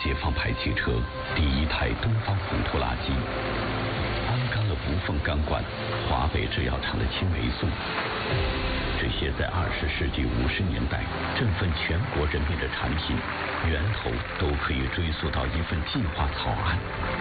解放牌汽车第一台东方红拖拉机，安装了无缝钢管华北制药厂的青霉素。这些在20世纪50年代振奋全国人民的产品，源头都可以追溯到一份计划草案。